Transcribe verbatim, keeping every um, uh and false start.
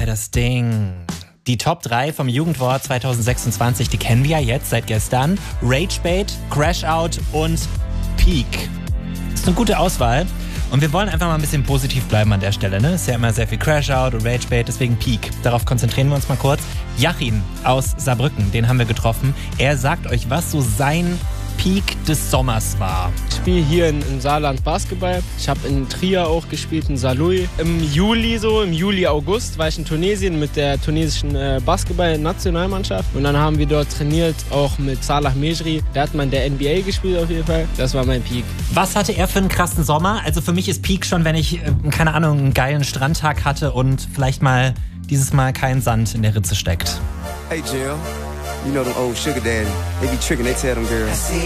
das Ding. Die Top drei vom Jugendwort zwanzig sechsundzwanzig, die kennen wir ja jetzt seit gestern. Ragebait, Crashout und Peak. Das ist eine gute Auswahl. Und wir wollen einfach mal ein bisschen positiv bleiben an der Stelle. Ne? Ist ja immer sehr viel Crashout und Ragebait, deswegen Peak. Darauf konzentrieren wir uns mal kurz. Yachin aus Saarbrücken, den haben wir getroffen. Er sagt euch, was so sein Peak des Sommers war. Ich spiele hier in, in Saarland Basketball. Ich habe in Trier auch gespielt, in Saarlouis. Im Juli so, im Juli, August war ich in Tunesien mit der tunesischen äh, Basketball-Nationalmannschaft. Und dann haben wir dort trainiert, auch mit Salah Mejri. Der hat mal in der N B A gespielt auf jeden Fall. Das war mein Peak. Was hatte er für einen krassen Sommer? Also für mich ist Peak schon, wenn ich, äh, keine Ahnung, einen geilen Strandtag hatte und vielleicht mal dieses Mal kein Sand in der Ritze steckt. Hey Jill, you know them old sugar daddy, they be tricking, they tell them girls.